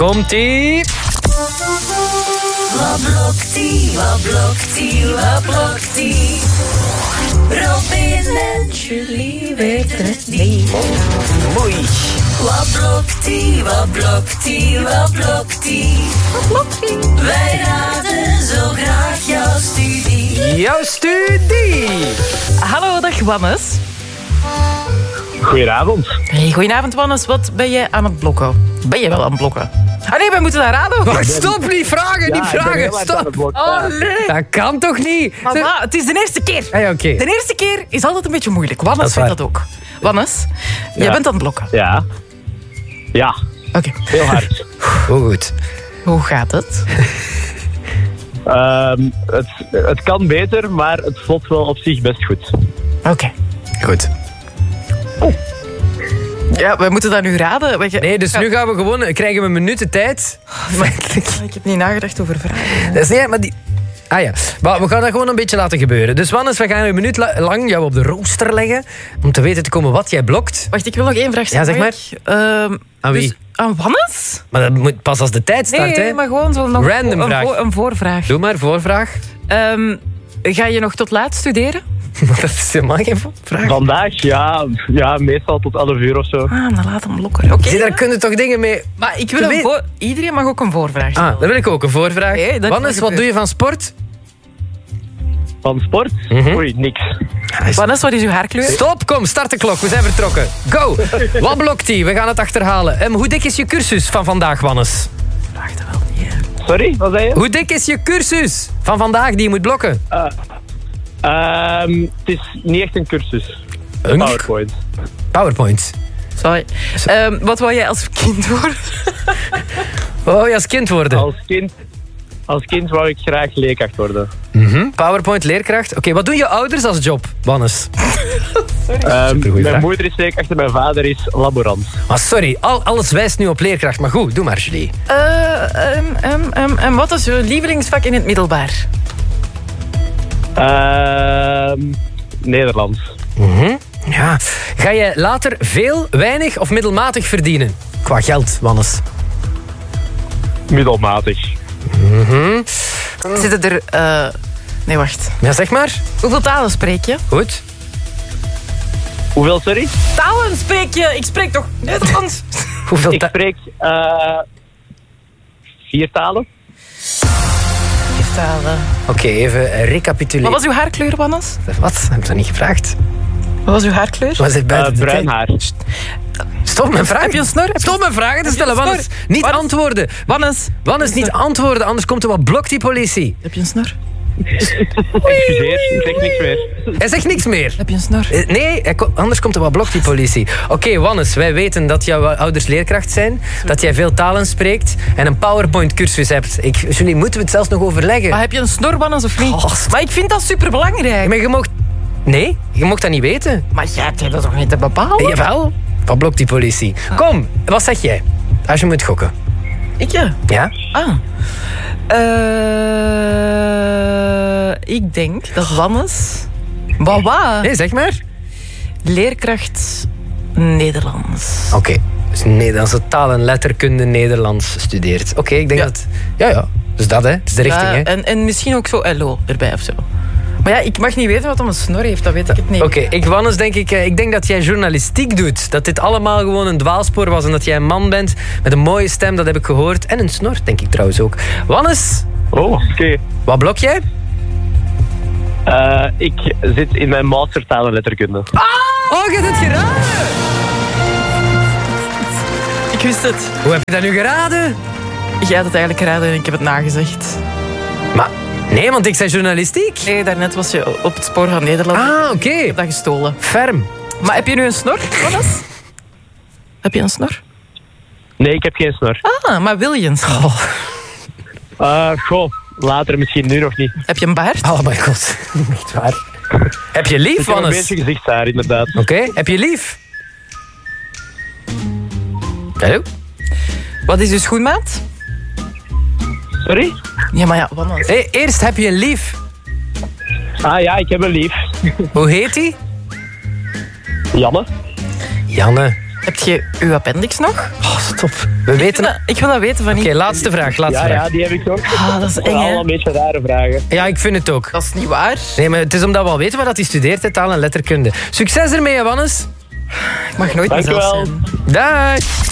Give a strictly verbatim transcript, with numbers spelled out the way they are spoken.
komt-ie. Wat blokt-ie, wat blokt-ie, wat blokt-ie? Robin en Julie weten het niet. Mooi. Wat blokt-ie, wat blokt-ie, wat blokt-ie? Wat blokt-ie? Wij raden zo graag jouw studie. Jouw studie. Hallo, dag Wannes. Goedenavond. Hey, goedenavond Wannes. Wat ben jij aan het blokken? Ben je wel aan het blokken? Ah nee, wij moeten dat raden. Wacht, stop, niet vragen, Ja, niet ik ben vragen, heel erg aan het stop. blokken. Oh nee. Dat kan toch niet? Maar, maar, het is de eerste keer. Ah, ja, oké. De eerste keer is altijd een beetje moeilijk. Wannes Dat is weet waar. dat ook. Wannes, jij Ja. bent aan het blokken. Ja. Ja, Oké. heel hard. Hoe goed. Hoe gaat het? Ehm, het, het kan beter, maar het vlot wel op zich best goed. Oké. Goed. Ja, wij moeten dat nu raden. Want je- Nee, dus Ja, nu gaan we gewoon... Krijgen we een minuut de tijd. Ik heb niet nagedacht over vragen. Dat is niet... Maar die... Ah ja, maar we gaan dat gewoon een beetje laten gebeuren. Dus Wannes, we gaan een minuut la- lang jou op de rooster leggen. Om te weten te komen wat jij blokt. Wacht, ik wil nog één vraag stellen. Ja, zeg Mag ik? Ehm, Aan wie? Dus, aan Wannes? Maar dat moet pas als de tijd start, Nee, hè. maar gewoon zo nog Random een, vraag. voor- een voorvraag. Doe maar, voorvraag. Ehm, ga je nog tot laat studeren? Dat is helemaal geen vraag. Vandaag, ja, ja, meestal tot elf uur of zo. Ah, dan laat hem lokken. Oké. Zie, daar kunnen toch dingen mee... Maar ik wil Te een weet- voor... Iedereen mag ook een voorvraag stellen. Ah, dan wil ik ook een voorvraag. Nee, dat Wannes, is wat doe je van sport? Van sport? Mhm. Oei, niks. Wannes, wat is uw haarkleur? Stop, kom, start de klok. We zijn vertrokken. Go. Wat blokt die? We gaan het achterhalen. Um, hoe dik is je cursus van vandaag, Wannes? Vraag dat wel niet, hè. Sorry, wat zei je? Hoe dik is je cursus van vandaag die je moet blokken? Ehm, het is niet echt een cursus. Een PowerPoint. PowerPoint. Sorry. Ehm, wat wou jij als kind worden? Oh, je als kind worden. Als kind, als kind wou ik graag leerkracht worden. Mhm. PowerPoint, leerkracht. Oké, wat doen je ouders als job, Wannes? Ehm, Supergoeie mijn vraag. moeder is leerkracht en mijn vader is laborant. Maar sorry, al, alles wijst nu op leerkracht. Maar goed, doe maar, Julie. Eh, ehm, ehm, ehm, en wat is uw lievelingsvak in het middelbaar? Ehm, Nederlands. Mhm. Ja. Ga je later veel, weinig of middelmatig verdienen? Qua geld, Wannes. Middelmatig. Zitten er... eh, Nee, wacht. Ja, zeg maar. Hoeveel talen spreek je? Goed. Hoeveel, sorry? Talen spreek je? Ik spreek toch Nederlands? Hoeveel Ik ta- spreek eh, vier talen. Talen. Oké, even recapituleren. Wat was uw haarkleur, Wannes? Wat? Heb je dat niet gevraagd? Wat was uw haarkleur? Was het buiten Eh, de bruin tijd? haar. Stop mijn vragen. Heb je een snor? Heb je Stop mijn vragen te Heb je stellen, een Wannes. snor? Niet Wannes? antwoorden. Wannes, Wannes, niet antwoorden, anders komt er wat blok die politie. heb je een snor? Excuseer, ik zeg niks meer. Hij zegt niks meer. Heb je een snor? Eh, Nee, hij ko- anders komt er wat blok die politie. Oké, Wannes, wij weten dat jouw ouders leerkracht zijn, dat jij veel talen spreekt en een PowerPoint-cursus hebt. Ik, Julie, moeten we het zelfs nog overleggen? Maar heb je een snor, Wannes, of niet? Oh, maar ik vind dat superbelangrijk. Maar je mocht... Nee, je mocht dat niet weten. Maar jij hebt dat toch niet te bepalen? Eh, Jawel. Wat blokt die politie? Kom, wat zeg jij? Als je moet gokken. Ik ja. Ja? Ah. Eh, ik denk dat Wannes... Wawa. Nee, zeg maar. Leerkracht Nederlands. Oké, dus Nederlandse taal en letterkunde Nederlands studeert. Oké, ik denk Ja. dat... Ja, ja. Dus dat, hè. Dat is de richting, Ja, hè. en, en misschien ook zo L O erbij of zo. Maar ja, ik mag niet weten wat om een snor heeft, dat weet ik het niet. Oké, ik, Wannes, denk ik, eh, ik denk dat jij journalistiek doet. Dat dit allemaal gewoon een dwaalspoor was en dat jij een man bent met een mooie stem, dat heb ik gehoord. En een snor, denk ik trouwens ook. Wannes, Oh, oké. wat blok jij? Eh, ik zit in mijn master taal en letterkunde. Oh, je hebt het geraden! Ik wist het. Hoe heb je dat nu geraden? Jij had het eigenlijk geraden en ik heb het nagezegd. Maar, nee, want ik zei journalistiek. Nee, daarnet was je op het spoor van Nederland. Ah, oké. Ik heb dat gestolen. Ferm. Maar heb je nu een snor, Wannes? Heb je een snor? Nee, ik heb geen snor. Ah, maar wil je een snor? Oh, Eh goh, later misschien, nu nog niet. Heb je een baard? oh mijn god. Echt waar. Heb je lief, Ik heb een Wannes? beetje gezichtshaar, inderdaad. Oké, heb je lief? Hallo? Wat is uw schoenmaat? Sorry? Ja, maar ja, Wannes. Hey, eerst heb je een lief. Ah ja, ik heb een lief. Hoe heet hij? Janne. Janne. Heb je uw appendix nog? Oh, stop. We Ik weten... wil, dat, ik wil dat weten van Oké, niet. laatste vraag. Laatste Ja, vraag. ja, die heb ik ook. Ah, dat is Dat eng, zijn hè? allemaal een beetje rare vragen. Ja, ik vind het ook. Dat is niet waar. Nee, maar het is omdat we al weten wat dat hij studeert, hè, taal en letterkunde. Succes ermee, Wannes. Ik mag nooit mezelf Dankjewel. zijn. Dag.